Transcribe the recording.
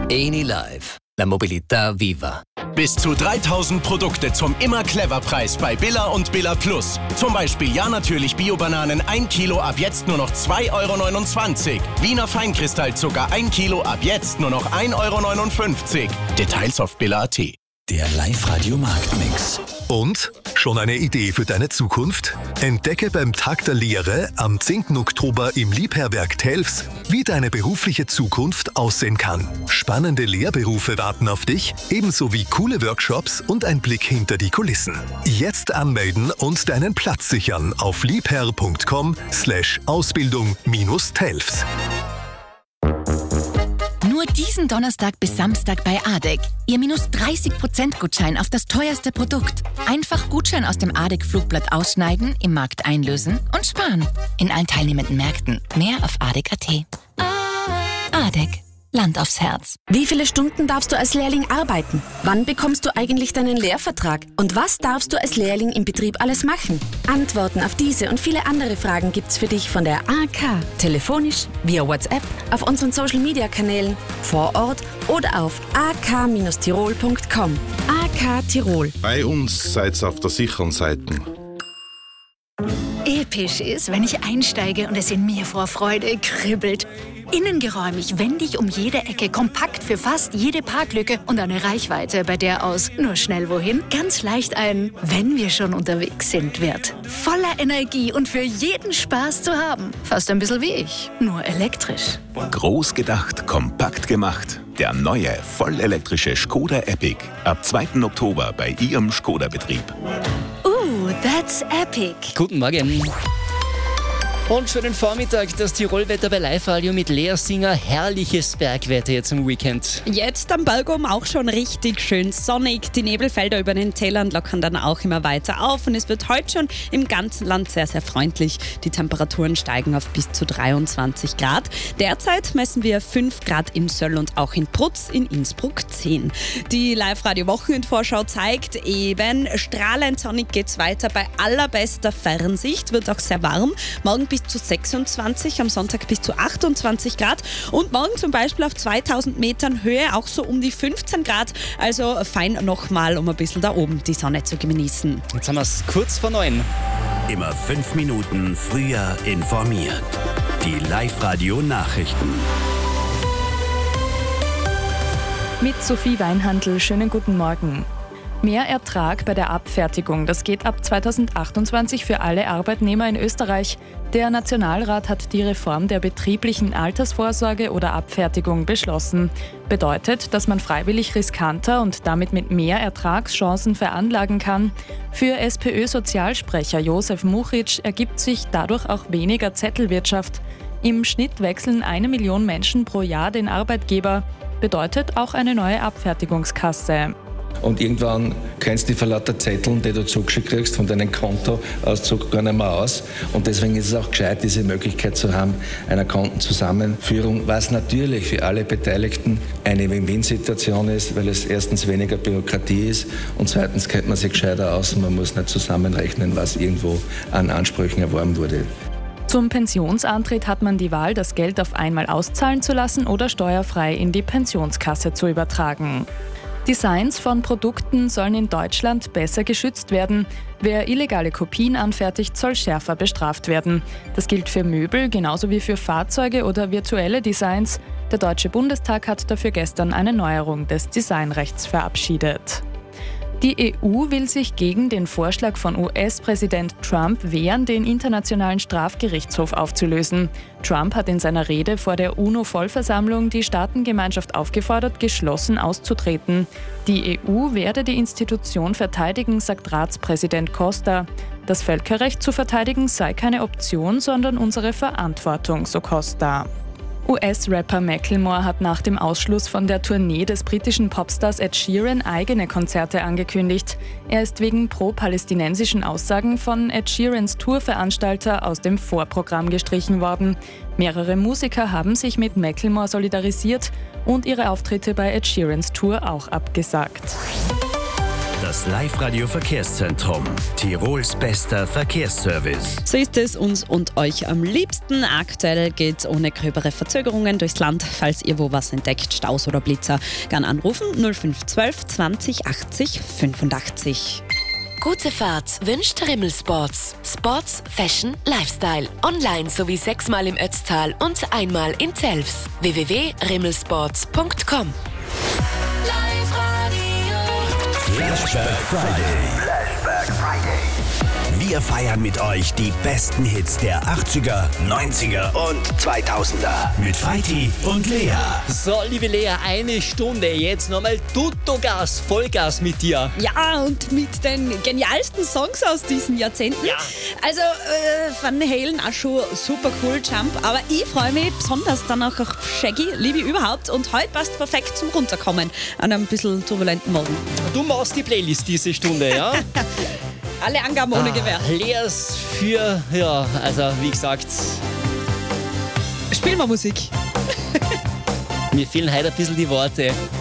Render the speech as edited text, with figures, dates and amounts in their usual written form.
Eni Live, la mobilità viva. Bis zu 3000 Produkte zum Immer-Clever-Preis bei Billa und Billa Plus. Zum Beispiel ja natürlich Bio-Bananen 1 Kilo ab jetzt nur noch 2,29 €. Wiener Feinkristallzucker 1 Kilo ab jetzt nur noch 1,59 €. Details auf billa.at. Der Live-Radio-Marktmix. Und? Schon eine Idee für deine Zukunft? Entdecke beim Tag der Lehre am 10. Oktober im Liebherrwerk Telfs, wie deine berufliche Zukunft aussehen kann. Spannende Lehrberufe warten auf dich, ebenso wie coole Workshops und ein Blick hinter die Kulissen. Jetzt anmelden und deinen Platz sichern auf liebherr.com/Ausbildung-Telfs. Nur diesen Donnerstag bis Samstag bei ADEC. Ihr minus 30% Gutschein auf das teuerste Produkt. Einfach Gutschein aus dem ADEC-Flugblatt ausschneiden, im Markt einlösen und sparen. In allen teilnehmenden Märkten. Mehr auf ADEC.at. ADEC. Land aufs Herz. Wie viele Stunden darfst du als Lehrling arbeiten? Wann bekommst du eigentlich deinen Lehrvertrag? Und was darfst du als Lehrling im Betrieb alles machen? Antworten auf diese und viele andere Fragen gibt's für dich von der AK. Telefonisch, via WhatsApp, auf unseren Social-Media-Kanälen, vor Ort oder auf ak-tirol.com. AK Tirol. Bei uns seid ihr auf der sicheren Seite. Episch ist, wenn ich einsteige und es in mir vor Freude kribbelt. Innengeräumig, wendig um jede Ecke, kompakt für fast jede Parklücke und eine Reichweite, bei der aus nur schnell wohin ganz leicht ein "Wenn wir schon unterwegs sind" wird. Voller Energie und für jeden Spaß zu haben. Fast ein bisschen wie ich, nur elektrisch. Groß gedacht, kompakt gemacht. Der neue, vollelektrische Skoda Epic. Ab 2. Oktober bei Ihrem Skoda-Betrieb. That's epic. Guten Morgen. Und schönen Vormittag, das Tirolwetter bei Live-Radio mit Lea Singer. Herrliches Bergwetter jetzt im Weekend. Jetzt am Bergum auch schon richtig schön sonnig. Die Nebelfelder über den Tälern lockern dann auch immer weiter auf. Und es wird heute schon im ganzen Land sehr, sehr freundlich. Die Temperaturen steigen auf bis zu 23 Grad. Derzeit messen wir 5 Grad in Söll und auch in Prutz, in Innsbruck 10. Die Live-Radio-Wochenendvorschau zeigt eben, strahlend sonnig geht's weiter bei allerbester Fernsicht. Wird auch sehr warm. Morgen bis zu 26, am Sonntag bis zu 28 Grad und morgen zum Beispiel auf 2000 Metern Höhe auch so um die 15 Grad, also fein nochmal, um ein bisschen da oben die Sonne zu genießen. Jetzt haben wir es kurz vor 9. Immer 5 Minuten früher informiert. Die Live-Radio-Nachrichten. Mit Sophie Weinhandl, schönen guten Morgen. Mehr Ertrag bei der Abfertigung, das geht ab 2028 für alle Arbeitnehmer in Österreich. Der Nationalrat hat die Reform der betrieblichen Altersvorsorge oder Abfertigung beschlossen. Bedeutet, dass man freiwillig riskanter und damit mit mehr Ertragschancen veranlagen kann. Für SPÖ-Sozialsprecher Josef Muchitsch ergibt sich dadurch auch weniger Zettelwirtschaft. Im Schnitt wechseln 1 Million Menschen pro Jahr den Arbeitgeber. Bedeutet auch eine neue Abfertigungskasse. Und irgendwann kennst du die vor lauter Zetteln, die du zugeschickt kriegst, von deinem Kontoauszug gar nicht mehr aus. Und deswegen ist es auch gescheit, diese Möglichkeit zu haben, einer Kontenzusammenführung, was natürlich für alle Beteiligten eine Win-Win-Situation ist, weil es erstens weniger Bürokratie ist und zweitens kennt man sich gescheiter aus und man muss nicht zusammenrechnen, was irgendwo an Ansprüchen erworben wurde. Zum Pensionsantritt hat man die Wahl, das Geld auf einmal auszahlen zu lassen oder steuerfrei in die Pensionskasse zu übertragen. Designs von Produkten sollen in Deutschland besser geschützt werden. Wer illegale Kopien anfertigt, soll schärfer bestraft werden. Das gilt für Möbel genauso wie für Fahrzeuge oder virtuelle Designs. Der Deutsche Bundestag hat dafür gestern eine Neuerung des Designrechts verabschiedet. Die EU will sich gegen den Vorschlag von US-Präsident Trump wehren, den Internationalen Strafgerichtshof aufzulösen. Trump hat in seiner Rede vor der UNO-Vollversammlung die Staatengemeinschaft aufgefordert, geschlossen auszutreten. Die EU werde die Institution verteidigen, sagt Ratspräsident Costa. Das Völkerrecht zu verteidigen sei keine Option, sondern unsere Verantwortung, so Costa. US-Rapper Macklemore hat nach dem Ausschluss von der Tournee des britischen Popstars Ed Sheeran eigene Konzerte angekündigt. Er ist wegen pro-palästinensischen Aussagen von Ed Sheerans Tourveranstalter aus dem Vorprogramm gestrichen worden. Mehrere Musiker haben sich mit Macklemore solidarisiert und ihre Auftritte bei Ed Sheerans Tour auch abgesagt. Das Live-Radio-Verkehrszentrum. Tirols bester Verkehrsservice. So ist es uns und euch am liebsten. Aktuell geht es ohne gröbere Verzögerungen durchs Land. Falls ihr wo was entdeckt, Staus oder Blitzer, gern anrufen 0512 20 80 85. Gute Fahrt wünscht Rimmel Sports. Sports, Fashion, Lifestyle. Online sowie 6-mal im Ötztal und einmal in Zelfs. www.rimmelsports.com. Flashback Friday. Wir feiern mit euch die besten Hits der 80er, 90er und 2000er. Mit Feiti und Lea. So, liebe Lea, eine Stunde. Jetzt nochmal Tutto-Gas, Vollgas mit dir. Ja, und mit den genialsten Songs aus diesen Jahrzehnten. Ja. Also Van Halen auch schon super cool, Jump. Aber ich freue mich besonders dann auch auf Shaggy, liebe ich überhaupt. Und heute passt perfekt zum Runterkommen an einem bisschen turbulenten Morgen. Du machst die Playlist diese Stunde, ja? Alle Angaben ohne Gewähr. Leas für, ja, also wie gesagt. Spielen wir Musik. Mir fehlen heute ein bisschen die Worte.